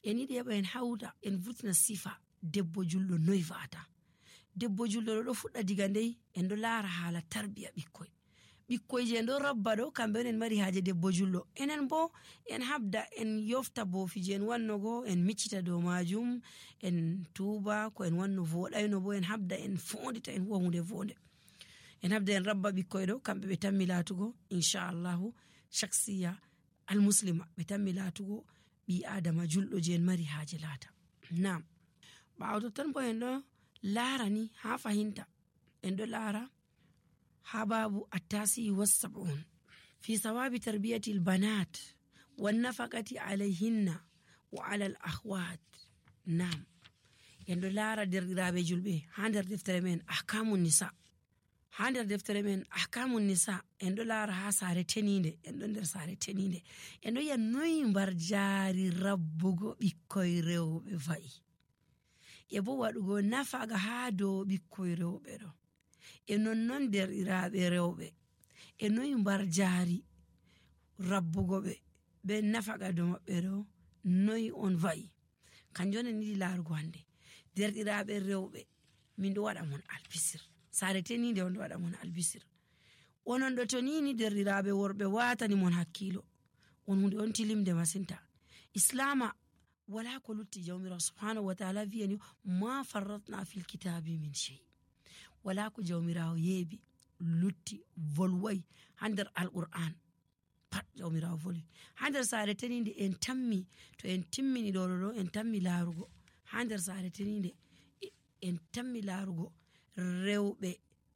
en yiɗi heɓa en hawta en vurtina sifa debbo julɗo noy va'ata. Debbo julɗo ɗo fuɗɗa diga ndey en ɗo laara haala tarbiya ɓikkoy je en ɗo rabba ɗo kamɓe on en mari haaje debbo julɗo. Enen bo en habda en yofta boofiji en wannogo en miccita dow majum en tuuba ko en wanno voɗayno bo en habda en fondita en huwa hunde vonde. En habda en rabba ɓikkoy ɗo kamɓe ɓe tammi laatugo inchallahu shaksiya almuslima, ɓe tammi laatugo ɓi adama julɗo je en mari haaje laata. Nam ɓaawo totton bo en ɗo laara ni ha fahinta en ɗo laara ha babu attasi wassab'un fi sawabi tarbiyati albanat wan nafaqati alayhinna wa ala al akhwat. Nam en ɗo laara derɗiraɓe julɓe ha nder deftere men ahkamun nisa. Ha nder deftere men ahkamun nisa en ɗo laara ha saare teninde, en ɗo nder saare teninde en ɗo yi'a noyi mbar jaari rabbugo ɓikkoy rewɓe va'i e bo waɗugo nafaga ha dow ɓikkoy rewɓe ɗo e nonnon derɗiraɓe rewɓe e noyi mbar jaari rabbugo ɓe be nafaga dow maɓɓe ɗo noyi on va'i. Kanjum en yiɗi laarugo hande. Derɗiraɓe rewɓe min ɗo waɗa mon albisir, saare teninde on ɗo waɗa mon albisir. Onon ɗo to nini derɗiraɓe worɓe watani mon hakkilo on hunde on tilimde masinta. Islama wala ko lutti. Jawmirawo subhanahu wa ta'ala wiyani ma farratna fil kitabi min shay. Wala ko jawmirawo yeebi lutti volway ha nder alquran pat jawmirawo voli. Ha nder saare teninde en tammi to en timmini ɗo en tammi laarugo ha nder saare teninde en tammi laarugo rewɓe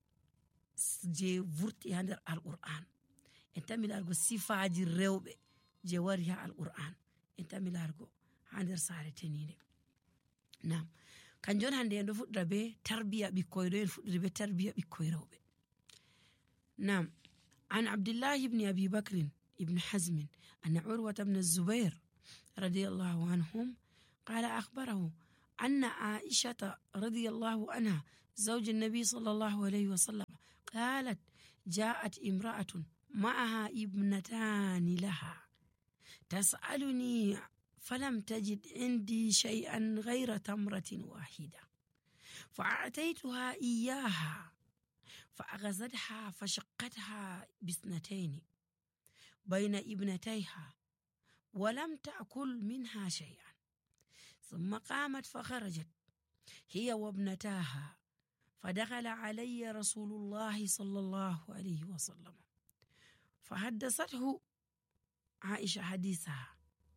je vurti ha nder alquran, en tammi laarugo sifaji rewɓe je wari ha alquran, en tammi laarugo ha nder saare teninde. Nam kanjon hande en ɗo fuɗɗira be tarbiya ɓikkoy ɗo, en fuɗɗiri be tarbiya ɓikkoy rewɓe. Nam an Abdullahi ibn Abi Bakrin ibn Hazmin anna Urwata ibn Zubair radiyallahu anhum qala akhbarahu أن عائشة رضي الله عنها زوج النبي صلى الله عليه وسلم قالت جاءت امرأة معها ابنتان لها تسألني فلم تجد عندي شيئا غير تمرة واحدة فأعطيتها إياها فأغزتها فشقتها باثنتين بين ابنتيها ولم تأكل منها شيئا ثم قامت فخرجت هي وابنتاها فدخل علي رسول الله صلى الله عليه وسلم فحدثته عائشة حديثها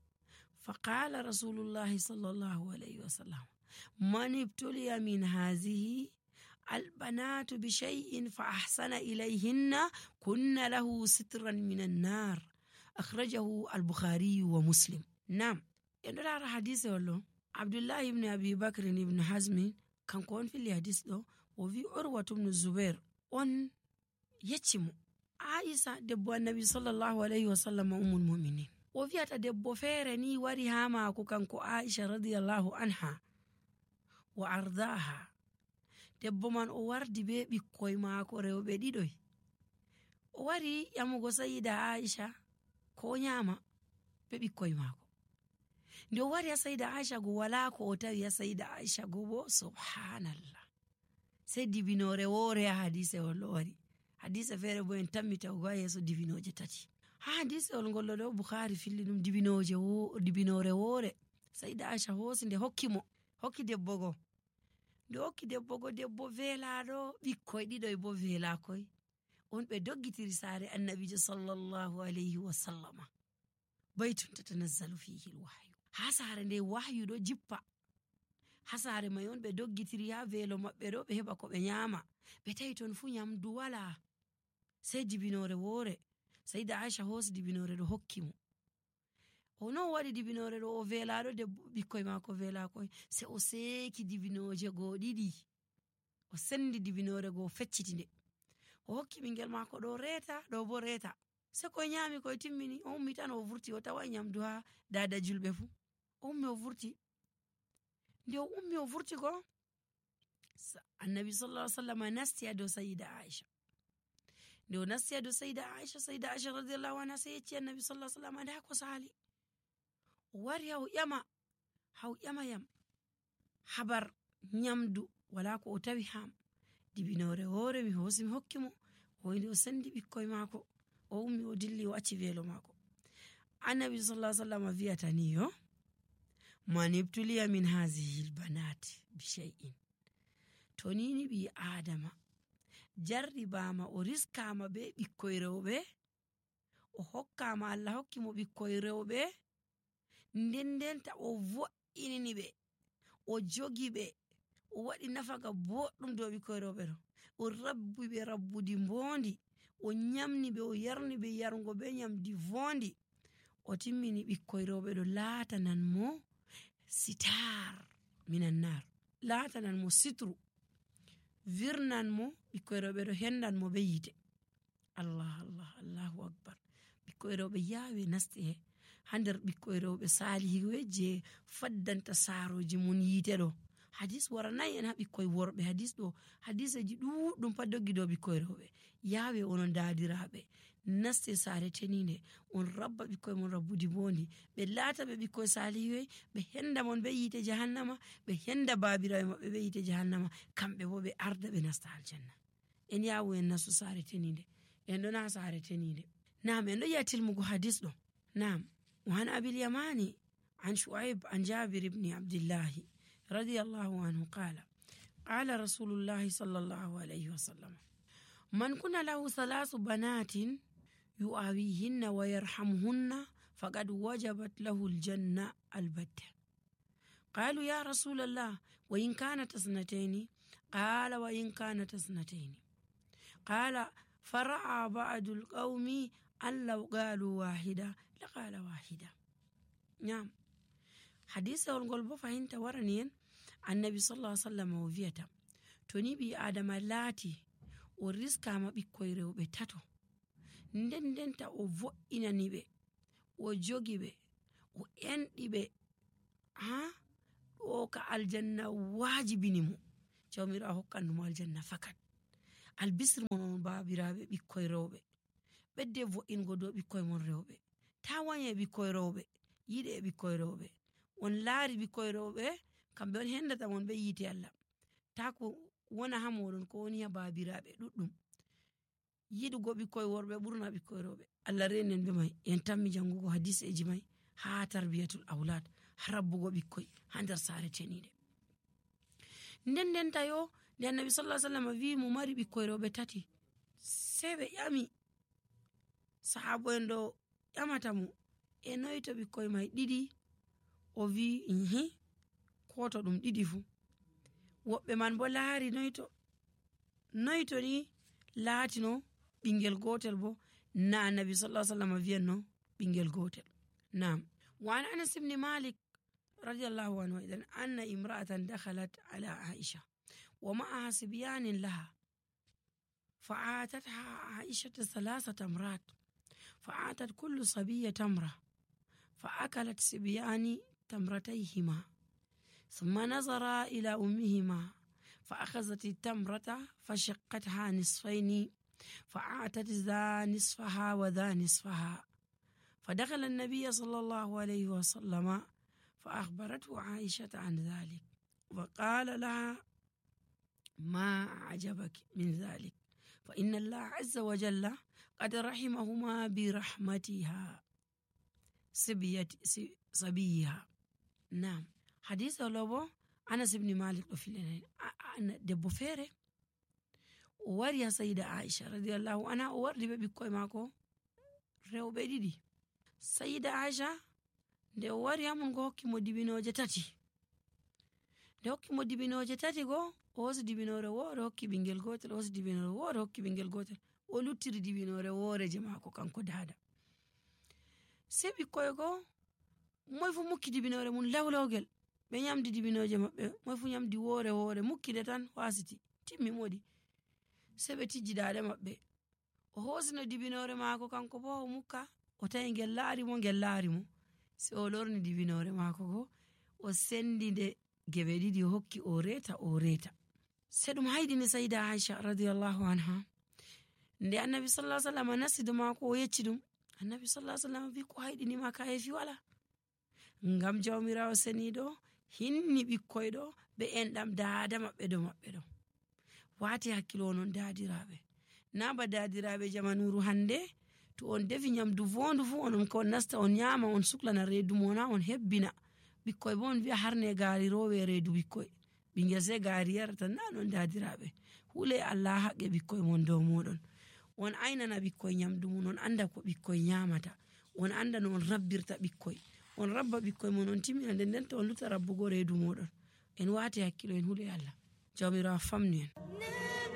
فقال رسول الله صلى الله عليه وسلم من ابتلي من هذه البنات بشيء فأحسن إليهن كن له سترا من النار أخرجه البخاري ومسلم. نعم يندر حديث والله عبد الله بن أبي بكر بن حزم كان كون في الحديث له وفي عروة بن الزبير on yeccimo Aisha debbo annabi sallallahu alaihi wasallam ummul mu'minin o wi'ata debbo feere ni wari ha maako kanko Aisha radiyallahu anha wa ardaha. Debbo man o wardi be ɓikkoy maako rewɓe ɗiɗoy, o wari yamugo sayida Aisha ko nyama be ɓikkoy maako. Nde o wari ha sayida Aisha go wala ko o tawi ha sayida Aisha go bo subhanallah sai dibinore woore ha hadise wol wari. Hadise feere bo en tammita o ga yeso dibinoje tati. Ha hadise wol ngol do Bukhari filli dum dibinore woore. Sayida Aisha hosi nde hokki debbo go. Nde hokki debbo go, debbo velaɗo, ɓikkoy ɗiɗoy bo velakoy. On ɓe doggitiri saare annabijo sallallahu alayhi wa sallama. Baytun tatanazzalu fihi alwahyu. Ha saare nde wahyu do jippa. Ha saare may on ɓe doggitiri ha velo maɓɓe ɗo ɓe heɓa ko ɓe nyama. Ɓe tawi ton fu nyamdu wala. Sai dibinore woore. Sayida Aisha hosi dibinore ɗo hokki mo. Ono waɗi dibinore ɗo o velaɗo debbo ɓikkoy maako velakoy, sai o seki dibinoje go ɗiɗi. O sendi dibinore go fecciti nde. O hokki ɓingel maako ɗo reta, ɗo bo reta. Sai koy nyami koy timmini, o ummi tan o vurti o tawa nyamdu ha dada julɓe fu. O ummi o vurti. Nde o ummi o vurti ko annabi sallallahu alaihi wasallam nasti do sayida Aisha. Nde o nasti do sayida Aisha radiyallahu anha sai yecci annabi sallallahu alaihi wasallam nda ko sali. O wari o ƴama haw ƴamayam habar nyamdu wala ko o tawi ham. Dibinore woore mi hoosi mi hokki mo, o windi o sendi ɓikkoye maako, o ummi o dilli o acci weelo maako. Annabi sallallahu alaihi wasallam wi'ata ni yo, man ibtuliya min hazihi lbanati bi shay'in, to nini ɓi adama jarribama o riskama be ɓikkoye rewɓe, o hokkama Allah hokki mo ɓikkoye rewɓe, ndendenta o vo'inini ɓe, o jogi ɓe, o waɗi nafaga boɗɗum dow ɓikkoye rewɓe ɗo, o rabbi ɓe rabbudi mbondi, o nyamni ɓe, o yarni ɓe yargo be nyamdi vondi, o timmini ɓikkoye rewɓe ɗo latanan mo sitar minan nar, latanan mo sitru, virnan mo, ɓikkoye rewɓe ɗo hendan mo be yite. Allah Allah, Allahu akbar. Ɓikkoye rewɓe yawi nasti ha nder ɓikkoye rewɓe salihiɓe je faddanta saroji mun yite ɗo. Hadis waranayi en ha ɓikkoye worɓe, hadiseji ɗuɗɗum pat doggi dow ɓikkoye rewɓe. Yawe onon dadiraɓe naste sare teninde, on rabba ɓikkoye mon rabbudi bondi, ɓe laata ɓe ɓikkoye salihiɓe, ɓe henda mon be yite jahannama, ɓe henda babiraɓe maɓɓe be yite jahannama, kamɓe bo ɓe arda ɓe nasta aljanna. En yawo en nastu sare teninde, en ɗo na sare teninde. Nam en ɗo yi'a tilmugo hadis ɗo. Nam وعن أبي اليماني عن شعيب عن جابر بن عبد الله رضي الله عنه قال قال رسول الله صلى الله عليه وسلم من كن له 3 بنات يؤويهن ويرحمهن فقد وجبت له الجنة البتة. قالوا يا رسول الله وإن كانت 2؟ قال وإن كانت 2. قال فرأى بعض القوم أن لو قالوا واحدة لقال واحدة. نعم حديث والقلب فهمت ورنين النبي صلى الله عليه وسلم وفيتا توني بي آدم لاتي ورزقا ما بكوي رewɓe tato ndendenta o vo'inani ɓe, o jogi ɓe, o enɗi ɓe, ɗo ka aljanna wajibini mo, jawmirawo hokkandumo aljanna fakat. Albisir mon on babiraɓe ɓikkoye rewɓe, ɓedde vo'ingo dow ɓikkoye mon rewɓe, ta wanye ɓikkoye rewɓe, yiɗe e ɓikkoye rewɓe, on laari ɓikkoye rewɓe kamɓe on hendata mon be yite Allah, ta ko wona ha moɗon ko woni ha babiraɓe ɗuɗɗum. Yiɗugo ɓikkoye worɓe ɓurna ɓikkoye rewɓe. Allah renen be mai, en tammi jangugo hadiseji mai ha tarbiyatul aulad, ha rabbugo ɓikkoye ha nder sare teniɗe. Ndendenta yo nde annabi sallallahu alaihi wasallam wi mo mari ɓikkoye rewɓe 3, sai ɓe ƴami sahabo en ɗo ƴamata mo e noy to ɓikkoye mai 2, o wi ko to ɗum 2 fu. Woɓɓe man bo laari noy to ni laatino ɓingel gotel bo na annabi sallallahu alaihi wasallam wiyan no ɓingel gotel. Naam. Wa an Anas ibn Malik radiyallahu anhu idan anna imra'atan dakhalat ala Aisha wa ma'aha sibyanin laha fa'atatha Aisha 3 tamrat fa'atat kullu sabiyya tamra fa'akalat sibyani tamratayhima ثم نظر إلى أمهما فأخذت التمرة فشقتها نصفين فأعطت ذا نصفها وذا نصفها فدخل النبي صلى الله عليه وسلم فأخبرته عائشة عن ذلك وقال لها ما أعجبك من ذلك فإن الله عز وجل قد رحمهما برحمتها صبيها. نعم. حديث لوبو Anas ibn Malik ɗo filene debbo feere o wari ha sayida Aisha radiyallahu anha, o wardi be ɓikkoye maako rewɓe 2. sayida Aisha nde o wari ha mun go hokki mo dibinoje 3. Nde hokki mo dibinoje 3 go o hosi dibinore woore hokki ɓingel gotel, o hosi dibinore woore hokki ɓingel gotel, o luttiri dibinore woore je maako kanko dada. Sei ɓikkoye go moy fu mukki dibinore mun lawlawgel, ɓe nyamdi dibinoje maɓɓe, moy fu nyamdi woore mukkide tan wasiti timmi modi. Sei ɓe tijji dade maɓɓe, o hosino dibinore maako kanko bo o mukka, o tawi ngel laari mo, sei o lorni dibinore maako go o sendi nde geɓe 2 o hokki o reta. Sei ɗum haydini sayida Aisha radiyallahu anha. Nde annabi sallallahu alaihi wasallam nasido maako o yecci ɗum, annabi sallallahu alaihi wasallam wi ko haydini ma ka hefi wala, ngam jawmirawo seniɗo hinni ɓikkoy ɗo be enɗam daada maɓɓe ɗo wati hakkilo non daadiraɓe na ba daadiraɓe jamanuru hande to on defi nyamdu vondu fu on ko nasta on nyama on suklana reedu mona on hebbina ɓikkoy bo on wi'a harne gaari rowe reedu ɓikkoy ɓingel sai gaari yarata na non daadiraɓe hule Allah haqqe ɓikkoy mon dow moɗon on aynana ɓikkoy nyamdu mun on anda ko ɓikkoy nyamata on anda no on rabbirta ɓikkoy on rabba ɓikkoy mon on timmina nden to on luta rabbugo reedu moɗon en wati hakkilo en hule Allah jawmirawo famni en